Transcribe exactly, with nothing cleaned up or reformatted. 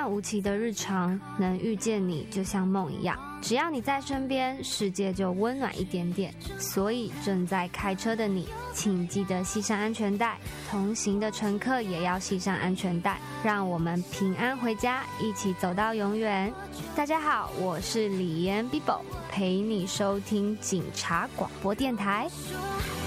漫无期的日常，能遇见你就像梦一样。只要你在身边，世界就温暖一点点。所以正在开车的你，请记得系上安全带，同行的乘客也要系上安全带，让我们平安回家，一起走到永远。大家好，我是李妍 Bibo， 陪你收听警察广播电台。